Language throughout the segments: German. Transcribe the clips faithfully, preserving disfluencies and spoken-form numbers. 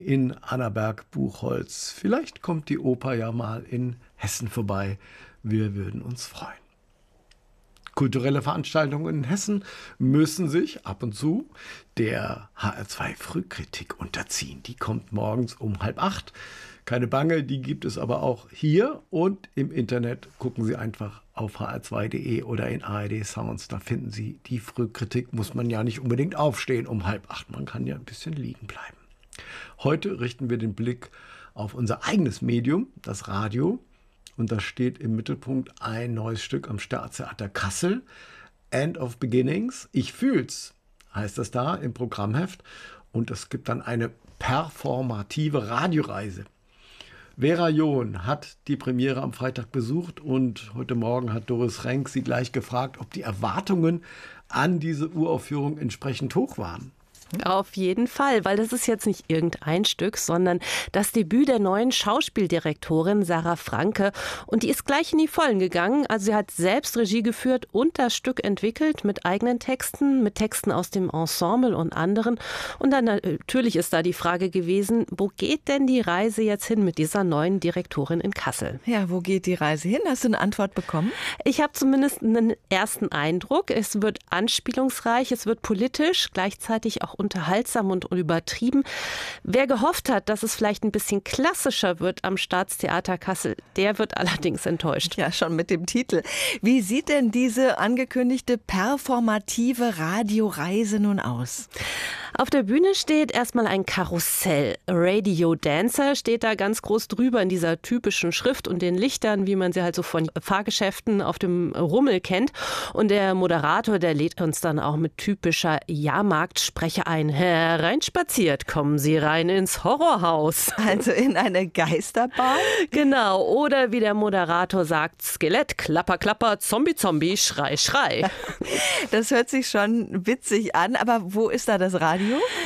in Annaberg-Buchholz. Vielleicht kommt die Oper ja mal in Hessen vorbei. Wir würden uns freuen. Kulturelle Veranstaltungen in Hessen müssen sich ab und zu der H R zwei Frühkritik unterziehen. Die kommt morgens um halb acht. Keine Bange, die gibt es aber auch hier und im Internet. Gucken Sie einfach auf h r zwei punkt d e oder in A R D Sounds. Da finden Sie die Frühkritik. Muss man ja nicht unbedingt aufstehen um halb acht. Man kann ja ein bisschen liegen bleiben. Heute richten wir den Blick auf unser eigenes Medium, das Radio. Und da steht im Mittelpunkt ein neues Stück am Staatstheater Kassel. End of Beginnings. Ich fühl's, heißt das da im Programmheft. Und es gibt dann eine performative Radioreise. Vera John hat die Premiere am Freitag besucht und heute Morgen hat Doris Renk sie gleich gefragt, ob die Erwartungen an diese Uraufführung entsprechend hoch waren. Auf jeden Fall, weil das ist jetzt nicht irgendein Stück, sondern das Debüt der neuen Schauspieldirektorin Sarah Franke. Und die ist gleich in die Vollen gegangen. Also sie hat selbst Regie geführt und das Stück entwickelt mit eigenen Texten, mit Texten aus dem Ensemble und anderen. Und dann natürlich ist da die Frage gewesen, wo geht denn die Reise jetzt hin mit dieser neuen Direktorin in Kassel? Ja, wo geht die Reise hin? Hast du eine Antwort bekommen? Ich habe zumindest einen ersten Eindruck. Es wird anspielungsreich, es wird politisch, gleichzeitig auch unterhaltsam und übertrieben. Wer gehofft hat, dass es vielleicht ein bisschen klassischer wird am Staatstheater Kassel, der wird allerdings enttäuscht. Ja, schon mit dem Titel. Wie sieht denn diese angekündigte performative Radioreise nun aus? Auf der Bühne steht erstmal ein Karussell. Radio Dancer steht da ganz groß drüber in dieser typischen Schrift und den Lichtern, wie man sie halt so von Fahrgeschäften auf dem Rummel kennt. Und der Moderator, der lädt uns dann auch mit typischer Jahrmarktspreche ein. Hereinspaziert, kommen Sie rein ins Horrorhaus. Also in eine Geisterbahn? Genau. Oder wie der Moderator sagt, Skelett, Klapper, Klapper, Zombie, Zombie, Schrei, Schrei. Das hört sich schon witzig an, aber wo ist da das Radio?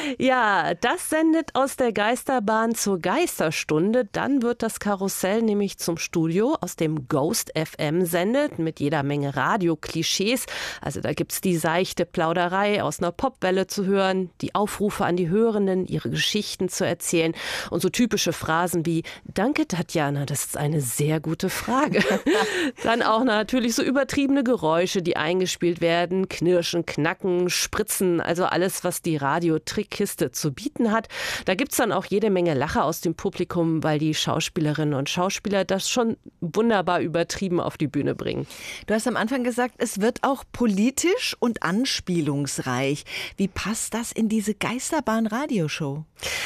Ja, das sendet aus der Geisterbahn zur Geisterstunde. Dann wird das Karussell nämlich zum Studio, aus dem Ghost F M sendet, mit jeder Menge Radio-Klischees. Also da gibt es die seichte Plauderei aus einer Popwelle zu hören, die Aufrufe an die Hörenden, ihre Geschichten zu erzählen und so typische Phrasen wie Danke, Tatjana, das ist eine sehr gute Frage. Dann auch natürlich so übertriebene Geräusche, die eingespielt werden, Knirschen, Knacken, Spritzen, also alles, was die Radio-Trickkiste zu bieten hat. Da gibt es dann auch jede Menge Lacher aus dem Publikum, weil die Schauspielerinnen und Schauspieler das schon wunderbar übertrieben auf die Bühne bringen. Du hast am Anfang gesagt, es wird auch politisch und anspielungsreich. Wie passt das in diese Geisterbahn-Radioshow?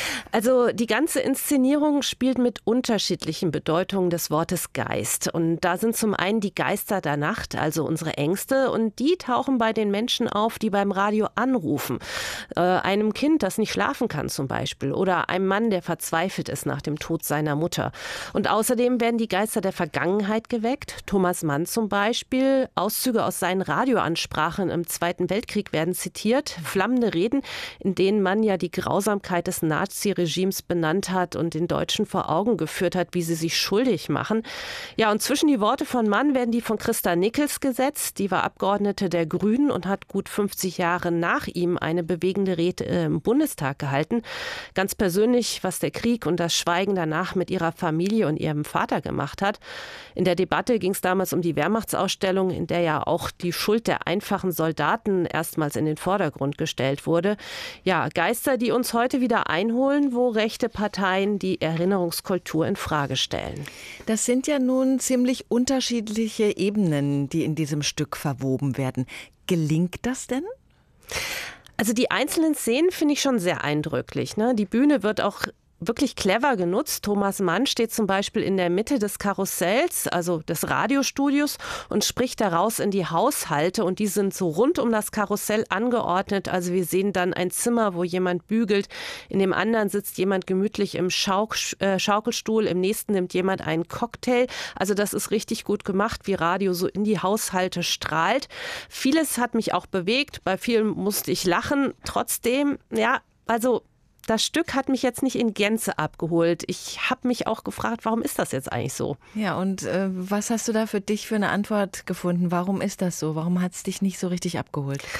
Also die ganze Inszenierung spielt mit unterschiedlichen Bedeutungen des Wortes Geist. Und da sind zum einen die Geister der Nacht, also unsere Ängste, und die tauchen bei den Menschen auf, die beim Radio anrufen. Äh, einem Kind, das nicht schlafen kann zum Beispiel, oder einem Mann, der verzweifelt ist nach dem Tod seiner Mutter. Und außerdem werden die Geister der Vergangenheit geweckt. Thomas Mann zum Beispiel. Auszüge aus seinen Radioansprachen im Zweiten Weltkrieg werden zitiert. Flammende Reden, in denen Mann ja die Grausamkeit des Naziregimes benannt hat und den Deutschen vor Augen geführt hat, wie sie sich schuldig machen. Ja, und zwischen die Worte von Mann werden die von Christa Nickels gesetzt. Die war Abgeordnete der Grünen und hat gut fünfzig Jahre nach ihm eine bewegende Rede im Bundestag gehalten. Ganz persönlich, was der Krieg und das Schweigen danach mit ihrer Familie und ihrem Vater gemacht hat. In der Debatte ging es damals um die Wehrmachtsausstellung, in der ja auch die Schuld der einfachen Soldaten erstmals in den Vordergrund gestellt wurde. Ja, Geister, die uns heute wieder einholen, wo rechte Parteien die Erinnerungskultur in Frage stellen. Das sind ja nun ziemlich unterschiedliche Ebenen, die in diesem Stück verwoben werden. Gelingt das denn? Also die einzelnen Szenen finde ich schon sehr eindrücklich, ne? Die Bühne wird auch wirklich clever genutzt. Thomas Mann steht zum Beispiel in der Mitte des Karussells, also des Radiostudios, und spricht daraus in die Haushalte. Und die sind so rund um das Karussell angeordnet. Also wir sehen dann ein Zimmer, wo jemand bügelt. In dem anderen sitzt jemand gemütlich im Schauk äh, Schaukelstuhl. Im nächsten nimmt jemand einen Cocktail. Also das ist richtig gut gemacht, wie Radio so in die Haushalte strahlt. Vieles hat mich auch bewegt. Bei vielen musste ich lachen. Trotzdem, ja, also das Stück hat mich jetzt nicht in Gänze abgeholt. Ich habe mich auch gefragt, warum ist das jetzt eigentlich so? Ja, und äh, was hast du da für dich für eine Antwort gefunden? Warum ist das so? Warum hat es dich nicht so richtig abgeholt?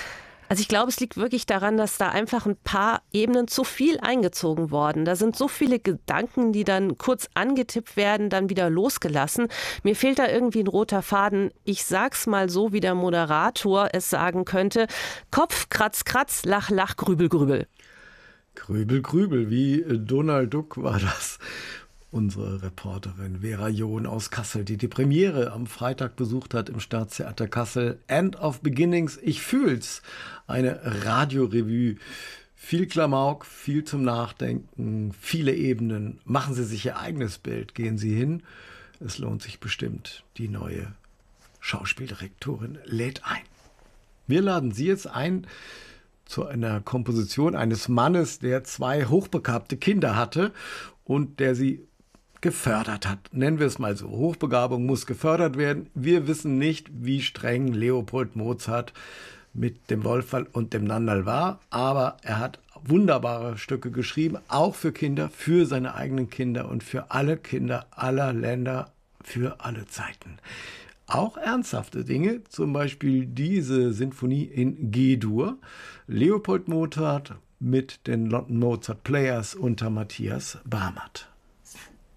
Also ich glaube, es liegt wirklich daran, dass da einfach ein paar Ebenen zu viel eingezogen worden. Da sind so viele Gedanken, die dann kurz angetippt werden, dann wieder losgelassen. Mir fehlt da irgendwie ein roter Faden. Ich sag's mal so, wie der Moderator es sagen könnte. Kopf, Kratz, Kratz, Lach, Lach, Grübel, Grübel. Grübel, Grübel, wie Donald Duck war das. Unsere Reporterin Vera John aus Kassel, die die Premiere am Freitag besucht hat im Staatstheater Kassel. End of Beginnings, ich fühl's. Eine Radiorevue. Viel Klamauk, viel zum Nachdenken, viele Ebenen. Machen Sie sich Ihr eigenes Bild, gehen Sie hin. Es lohnt sich bestimmt. Die neue Schauspieldirektorin lädt ein. Wir laden Sie jetzt ein zu einer Komposition eines Mannes, der zwei hochbegabte Kinder hatte und der sie gefördert hat. Nennen wir es mal so. Hochbegabung muss gefördert werden. Wir wissen nicht, wie streng Leopold Mozart mit dem Wolferl und dem Nandal war, aber er hat wunderbare Stücke geschrieben, auch für Kinder, für seine eigenen Kinder und für alle Kinder aller Länder, für alle Zeiten. Auch ernsthafte Dinge, zum Beispiel diese Sinfonie in G-Dur. Leopold Mozart mit den London Mozart Players unter Matthias Barmert.